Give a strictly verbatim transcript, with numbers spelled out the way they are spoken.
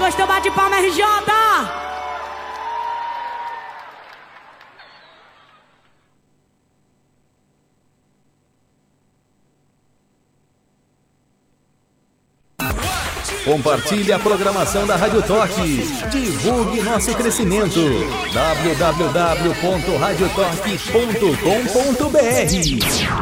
gostou, bate palma, R J. Compartilhe a programação da Rádio Torque. Divulgue nosso crescimento. w w w ponto rádio torque ponto com ponto b r